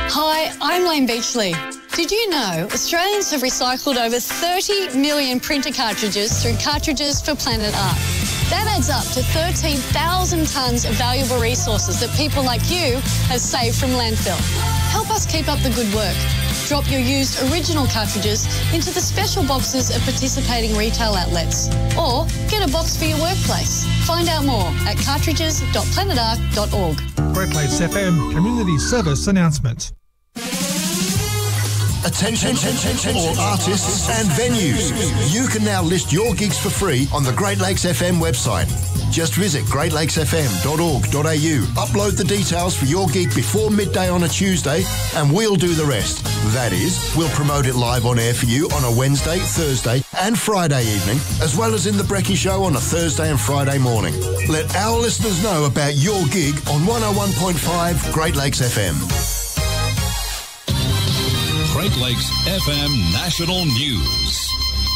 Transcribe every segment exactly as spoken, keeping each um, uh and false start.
Hi, I'm Lane Beachley. Did you know Australians have recycled over thirty million printer cartridges through Cartridges for Planet Art? That adds up to thirteen thousand tonnes of valuable resources that people like you have saved from landfill. Help us keep up the good work. Drop your used original cartridges into the special boxes at participating retail outlets. Or get a box for your workplace. Find out more at cartridges dot planet arc dot org. Great Lakes F M Community Service Announcement. Attention, attention, all artists and venues. You can now list your gigs for free on the Great Lakes F M website. Just visit great lakes f m dot org dot a u, upload the details for your gig before midday on a Tuesday, and we'll do the rest. That is, we'll promote it live on air for you on a Wednesday, Thursday and Friday evening, as well as in the Brekkie Show on a Thursday and Friday morning. Let our listeners know about your gig on one oh one point five Great Lakes F M. Great Lakes F M National News.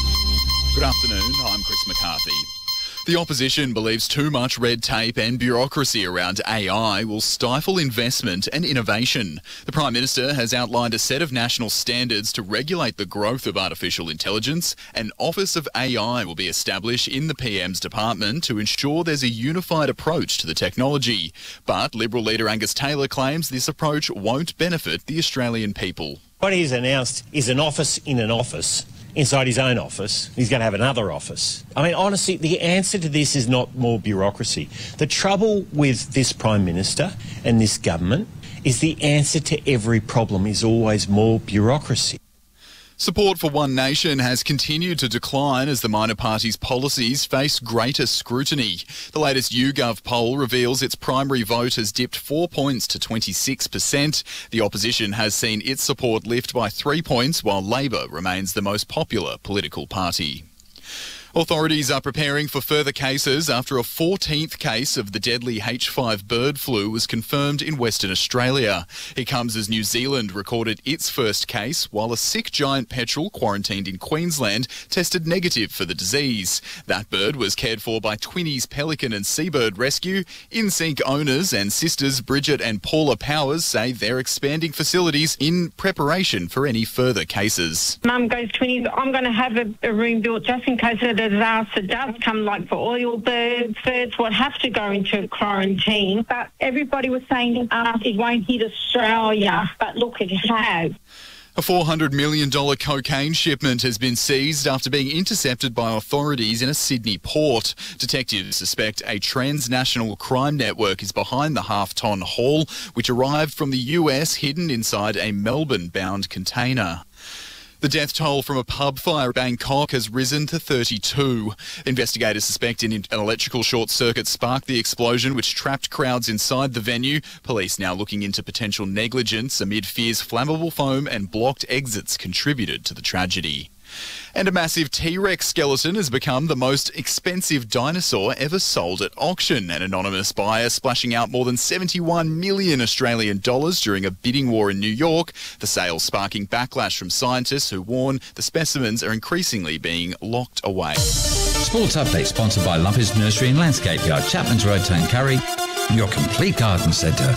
Good afternoon, I'm Chris McCarthy. The opposition believes too much red tape and bureaucracy around A I will stifle investment and innovation. The Prime Minister has outlined a set of national standards to regulate the growth of artificial intelligence. An Office of A I will be established in the P M's department to ensure there's a unified approach to the technology. But Liberal leader Angus Taylor claims this approach won't benefit the Australian people. What he's announced is an office in an office. Inside his own office, he's going to have another office. I mean, honestly, the answer to this is not more bureaucracy. The trouble with this Prime Minister and this government is the answer to every problem is always more bureaucracy. Support for One Nation has continued to decline as the minor party's policies face greater scrutiny. The latest YouGov poll reveals its primary vote has dipped four points to twenty-six percent. The opposition has seen its support lift by three points, while Labor remains the most popular political party. Authorities are preparing for further cases after a fourteenth case of the deadly H five bird flu was confirmed in Western Australia. It comes as New Zealand recorded its first case, while a sick giant petrel quarantined in Queensland tested negative for the disease. That bird was cared for by Twinnies Pelican and Seabird Rescue. InSync owners and sisters Bridget and Paula Powers say they're expanding facilities in preparation for any further cases. Mum goes, Twinnies, I'm going to have a, a room built just in case of disaster does come, like for oil birds, birds would have to go into quarantine. But everybody was saying to us it won't hit Australia, but look, it has. A four hundred million dollars cocaine shipment has been seized after being intercepted by authorities in a Sydney port. Detectives suspect a transnational crime network is behind the half-ton haul, which arrived from the U S hidden inside a Melbourne-bound container. The death toll from a pub fire in Bangkok has risen to thirty-two. Investigators suspect an electrical short circuit sparked the explosion, which trapped crowds inside the venue. Police now looking into potential negligence amid fears flammable foam and blocked exits contributed to the tragedy. And a massive T-Rex skeleton has become the most expensive dinosaur ever sold at auction. An anonymous buyer splashing out more than seventy-one million Australian dollars during a bidding war in New York. The sale sparking backlash from scientists who warn the specimens are increasingly being locked away. Sports Update sponsored by Lumpy's Nursery and Landscape Yard, Chapman's Road, Tuncurry, your complete garden centre.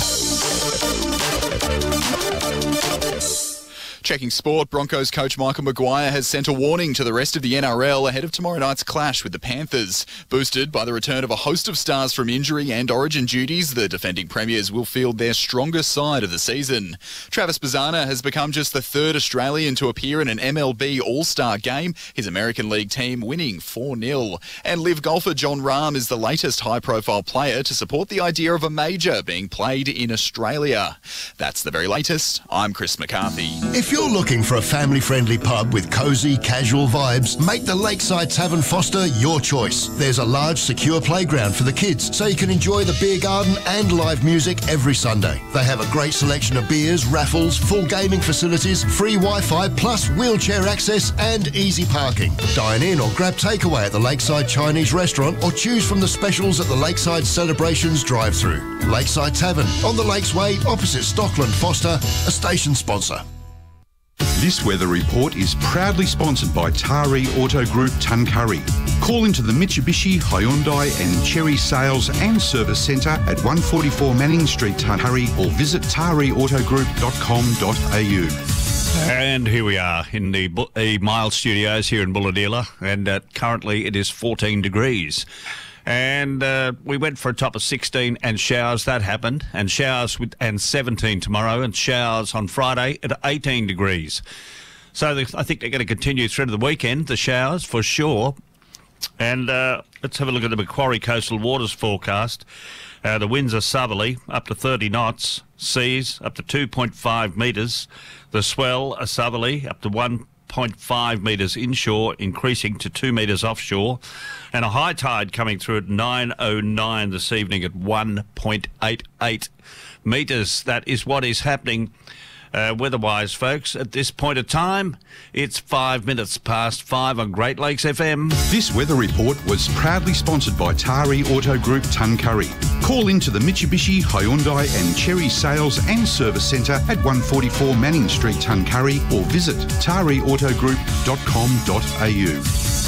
Checking sport, Broncos coach Michael Maguire has sent a warning to the rest of the N R L ahead of tomorrow night's clash with the Panthers. Boosted by the return of a host of stars from injury and origin duties, the defending premiers will field their strongest side of the season. Travis Bazzana has become just the third Australian to appear in an M L B All-Star game, his American League team winning four nil. And live golfer Jon Rahm is the latest high-profile player to support the idea of a major being played in Australia. That's the very latest. I'm Chris McCarthy. If you're looking for a family-friendly pub with cosy, casual vibes, make the Lakeside Tavern Foster your choice. There's a large, secure playground for the kids, so you can enjoy the beer garden and live music every Sunday. They have a great selection of beers, raffles, full gaming facilities, free Wi-Fi, plus wheelchair access and easy parking. Dine in or grab takeaway at the Lakeside Chinese Restaurant or choose from the specials at the Lakeside Celebrations drive-thru. Lakeside Tavern, on the Lakes Way, opposite Stockland Foster, a station sponsor. This weather report is proudly sponsored by Tari Auto Group Tuncurry. Call into the Mitsubishi, Hyundai and Cherry Sales and Service Centre at one forty-four Manning Street, Tuncurry, or visit tari auto group dot com dot a u. And here we are in the, the Miles Studios here in Bulahdelah, and uh, currently it is fourteen degrees. And uh, we went for a top of sixteen and showers. That happened. And showers with, and seventeen tomorrow, and showers on Friday at eighteen degrees. So the, I think they're going to continue through to the weekend, the showers, for sure. And uh, let's have a look at the Macquarie Coastal Waters forecast. Uh, the winds are southerly, up to thirty knots. Seas up to two point five metres. The swell are southerly, up to one point five metres inshore, increasing to two metres offshore, and a high tide coming through at nine oh nine this evening at one point eight eight metres. That is what is happening uh, weather-wise, folks. At this point of time, it's five minutes past five on Great Lakes F M. This weather report was proudly sponsored by Tari Auto Group Tuncurry. Call into the Mitsubishi, Hyundai and Cherry Sales and Service Centre at one forty-four Manning Street, Tuncurry, or visit tari auto group dot com dot a u.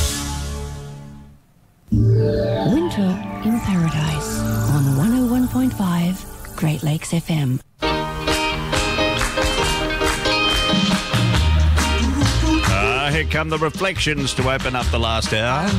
Winter in Paradise on one oh one point five Great Lakes F M. Ah, here come the reflections to open up the last hour.